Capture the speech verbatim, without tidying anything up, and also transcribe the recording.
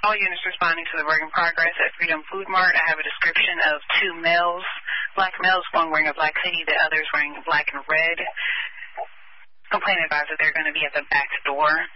All units responding to the work in progress at Freedom Food Mart. I have a description of two males, black males, one wearing a black hoodie, the other is wearing black and red. Complaint advised that they're going to be at the back door.